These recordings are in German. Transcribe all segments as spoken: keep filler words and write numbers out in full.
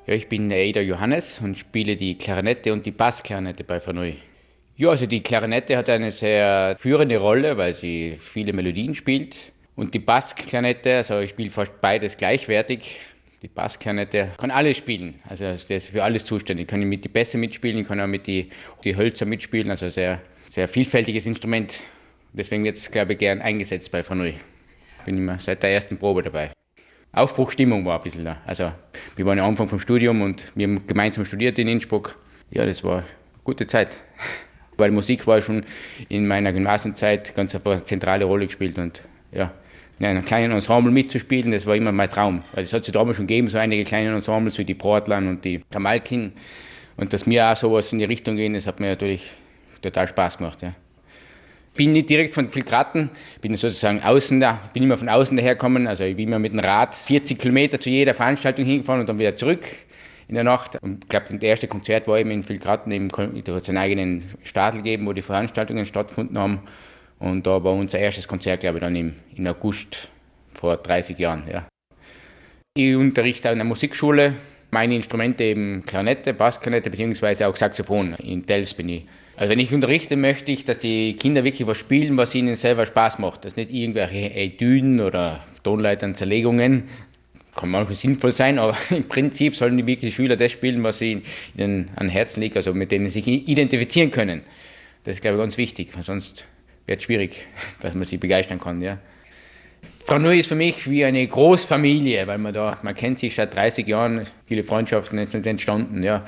Ja, ich bin der Johannes und spiele die Klarinette und die Bassklarinette bei Verneuil. Ja, also die Klarinette hat eine sehr führende Rolle, weil sie viele Melodien spielt. Und die Bassklarinette, also ich spiele fast beides gleichwertig. Die Bassklarinette kann alles spielen, also der ist für alles zuständig. Ich kann mit die Bässe mitspielen, ich kann auch mit die, die Hölzer mitspielen, also sehr, sehr vielfältiges Instrument. Deswegen wird es, glaube ich, gern eingesetzt bei Verneuil. Ich bin immer seit der ersten Probe dabei. Aufbruchstimmung war ein bisschen da. Also wir waren am Anfang vom Studium und wir haben gemeinsam studiert in Innsbruck. Ja, das war eine gute Zeit. Weil Musik war schon in meiner Gymnasiumzeit ganz eine zentrale Rolle gespielt und ja, in einem kleinen Ensemble mitzuspielen, das war immer mein Traum. Weil es hat es damals schon gegeben, so einige kleine Ensembles wie die Portland und die Kamalkin. Und dass wir auch sowas in die Richtung gehen, das hat mir natürlich total Spaß gemacht. Ja. Ich bin nicht direkt von Vilgraten, bin sozusagen außen da, bin immer von außen dahergekommen. Also ich bin immer mit dem Rad vierzig Kilometer zu jeder Veranstaltung hingefahren und dann wieder zurück in der Nacht. Und ich glaube, das erste Konzert war eben in Vilgraten, eben, da hat es einen eigenen Stadel gegeben, wo die Veranstaltungen stattgefunden haben. Und da war unser erstes Konzert, glaube ich, dann im, im August vor dreißig Jahren. Ja. Ich unterrichte an der Musikschule, meine Instrumente eben Klarinette, Bassklarinette beziehungsweise auch Saxophon. In Delfs bin ich. Also wenn ich unterrichte, möchte ich, dass die Kinder wirklich was spielen, was ihnen selber Spaß macht. Das nicht irgendwelche Etüden oder Tonleitern-Zerlegungen. Kann manchmal sinnvoll sein, aber im Prinzip sollen die wirklich Schüler das spielen, was ihnen an Herzen liegt, also mit denen sie sich identifizieren können. Das ist, glaube ich, ganz wichtig, sonst wird es schwierig, dass man sie begeistern kann. Ja. Verneuil ist für mich wie eine Großfamilie, weil man da, man kennt sich seit dreißig Jahren, viele Freundschaften sind entstanden. Ja.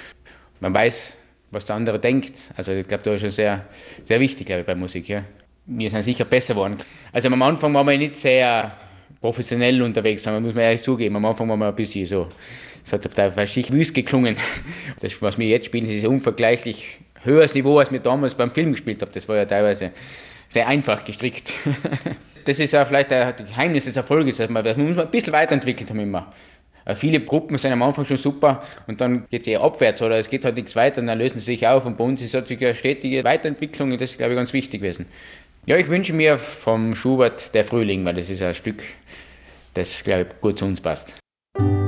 Man weiß, was der andere denkt. Also ich glaube, das ist schon sehr, sehr wichtig, glaube ich, bei Musik. Ja. Wir sind sicher besser geworden. Also am Anfang waren wir nicht sehr professionell unterwegs, man muss man ehrlich zugeben. Am Anfang waren wir ein bisschen so, es hat teilweise wüst geklungen. Das, was wir jetzt spielen, ist ein unvergleichlich höheres Niveau, als wir damals beim Film gespielt haben. Das war ja teilweise sehr einfach gestrickt. Das ist ja vielleicht das Geheimnis des Erfolges, dass man, das muss man ein bisschen weiterentwickelt haben immer. Viele Gruppen sind am Anfang schon super und dann geht es eher abwärts oder es geht halt nichts weiter und dann lösen sie sich auf und bei uns ist es eine stetige Weiterentwicklung und das ist, glaube ich, ganz wichtig gewesen. Ja, ich wünsche mir vom Schubert Der Frühling, weil das ist ein Stück, das, glaube ich, gut zu uns passt.